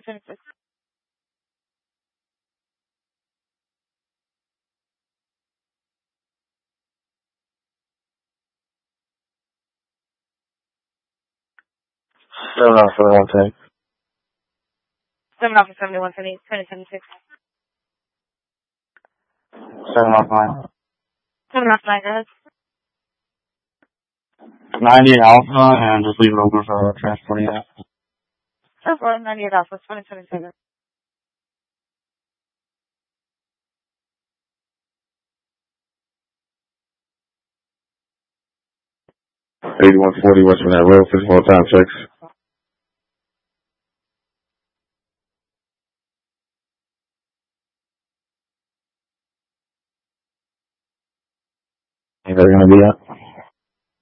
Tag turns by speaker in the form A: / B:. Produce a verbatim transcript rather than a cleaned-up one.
A: twenty-six.
B: Seven off for one take.
A: Seven off for seventy-one, twenty, twenty, seventy-six.
B: Seven off nine.
A: Seven off nine, go ahead.
B: ninety Alpha, and just leave it open for transporting that.
A: That's for ninety-eight Alpha, twenty twenty-seven.
B: eighty-one forty West Van Road, fifty-four time six. Ain't that gonna be that?